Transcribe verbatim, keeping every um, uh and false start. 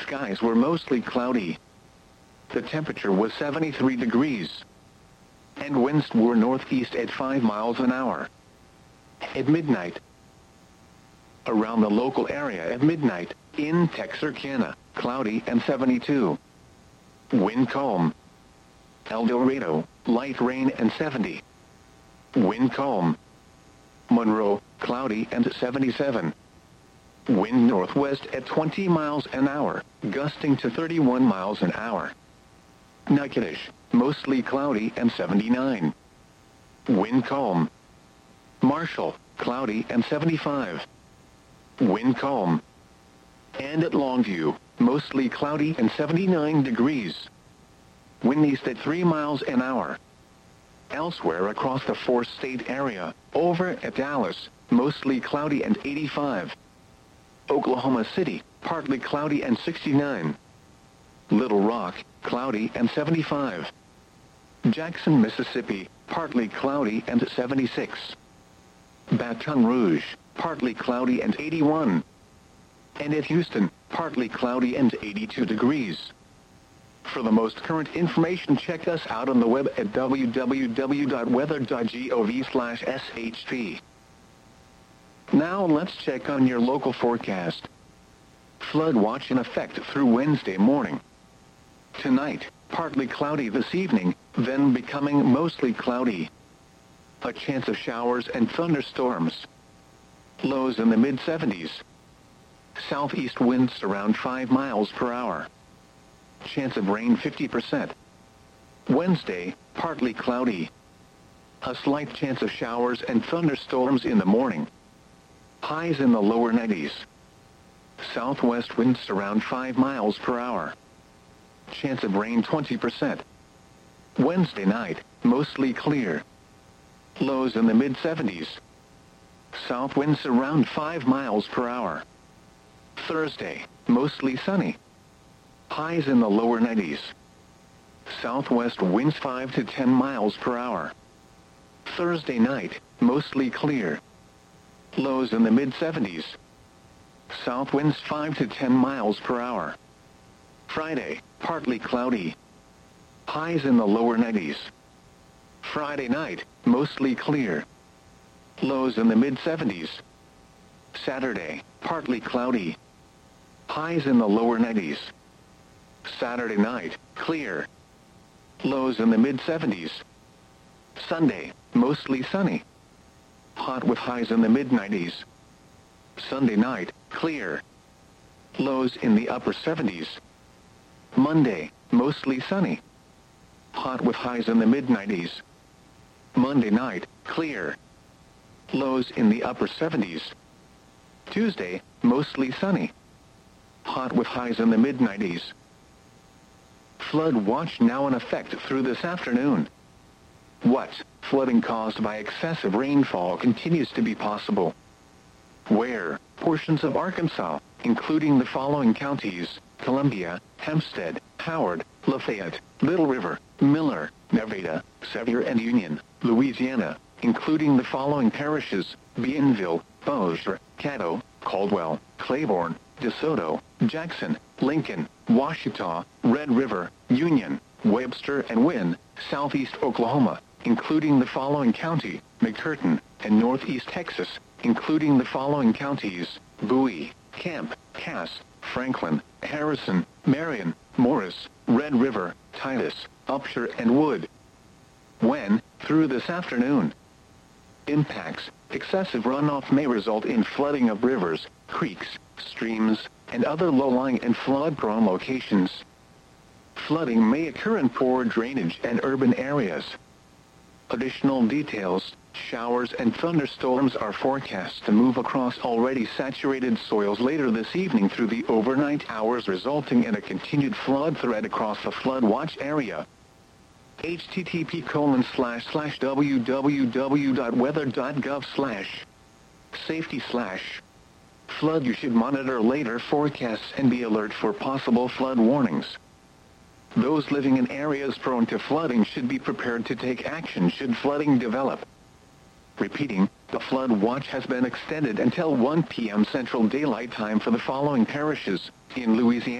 skies were mostly cloudy. The temperature was seventy-three degrees. And winds were northeast at five miles an hour. At midnight, around the local area at midnight, in Texarkana, cloudy and seventy-two. Wind calm. El Dorado, light rain and seventy. Wind calm. Monroe, cloudy and seventy-seven. Wind northwest at twenty miles an hour, gusting to thirty-one miles an hour. Natchitoches, mostly cloudy and seventy-nine. Wind calm. Marshall, cloudy and seventy-five. Wind calm. And at Longview, mostly cloudy and seventy-nine degrees. Wind east at three miles an hour. Elsewhere across the four-state area, over at Dallas, mostly cloudy and eighty-five. Oklahoma City, partly cloudy and sixty-nine. Little Rock, cloudy and seventy-five. Jackson, Mississippi, partly cloudy and seventy-six. Baton Rouge, partly cloudy and eighty-one. And at Houston, partly cloudy and eighty-two degrees. For the most current information, check us out on the web at w w w dot weather dot gov slash s h p. Now let's check on your local forecast. Flood watch in effect through Wednesday morning. Tonight, partly cloudy this evening, then becoming mostly cloudy. A chance of showers and thunderstorms. Lows in the mid seventies. Southeast winds around five miles per hour. Chance of rain fifty percent. Wednesday, partly cloudy. A slight chance of showers and thunderstorms in the morning. Highs in the lower nineties. Southwest winds around five miles per hour. Chance of rain twenty percent. Wednesday night, mostly clear. Lows in the mid seventies. South winds around five miles per hour. Thursday, mostly sunny. Highs in the lower nineties. Southwest winds five to ten miles per hour. Thursday night, mostly clear. Lows in the mid seventies. South winds five to ten miles per hour. Friday, partly cloudy. Highs in the lower nineties. Friday night, mostly clear. Lows in the mid seventies. Saturday, partly cloudy. Highs in the lower nineties. Saturday night, clear. Lows in the mid seventies. Sunday, mostly sunny. Hot with highs in the mid nineties. Sunday night, clear. Lows in the upper seventies. Monday, mostly sunny. Hot with highs in the mid nineties. Monday night, clear. Lows in the upper seventies. Tuesday, mostly sunny. Hot with highs in the mid nineties. Flood watch now in effect through this afternoon. What? Flooding caused by excessive rainfall continues to be possible. Where? Portions of Arkansas, including the following counties: Columbia, Hempstead, Howard, Lafayette, Little River, Miller, Nevada, Sevier and Union, Louisiana, including the following parishes: Bienville, Bossier, Caddo, Caldwell, Claiborne, DeSoto, Jackson, Lincoln, Washita, Red River, Union, Webster and Wynne, Southeast Oklahoma, including the following county: McCurtain, and Northeast Texas, including the following counties: Bowie, Camp, Cass, Franklin, Harrison, Marion, Morris, Red River, Titus, Upshur and Wood. When? Through this afternoon. Impacts: excessive runoff may result in flooding of rivers, creeks, streams, and other low-lying and flood-prone locations. Flooding may occur in poor drainage and urban areas. Additional details: showers and thunderstorms are forecast to move across already saturated soils later this evening through the overnight hours, resulting in a continued flood threat across the flood watch area. H T T P colon slash slash w w w dot weather dot gov slash safety slash flood. You should monitor later forecasts and be alert for possible flood warnings. Those living in areas prone to flooding should be prepared to take action should flooding develop. Repeating, the flood watch has been extended until one p m Central Daylight Time for the following parishes: in Louisiana,